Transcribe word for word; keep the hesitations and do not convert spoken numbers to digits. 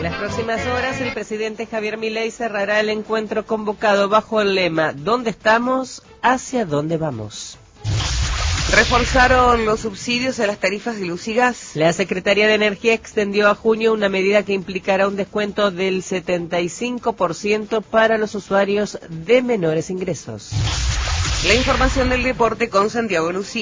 las próximas horas, el presidente Javier Milei cerrará el encuentro convocado bajo el lema ¿Dónde estamos? ¿Hacia dónde vamos? Reforzaron los subsidios a las tarifas de luz y gas. La Secretaría de Energía extendió a junio una medida que implicará un descuento del setenta y cinco por ciento para los usuarios de menores ingresos. La información del deporte con Santiago Lucía.